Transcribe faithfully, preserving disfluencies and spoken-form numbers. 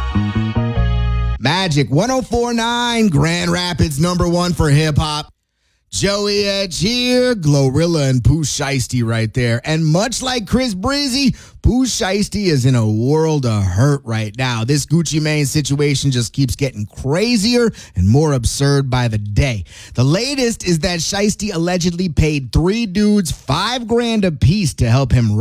Magic one oh four point nine, Grand Rapids number one for hip hop. Joey Edge here, Glorilla and Pooh Shiesty right there. And much like Chris Breezy, Pooh Shiesty is in a world of hurt right now. This Gucci Mane situation just keeps getting crazier and more absurd by the day. The latest is that Shiesty allegedly paid three dudes five grand apiece to help him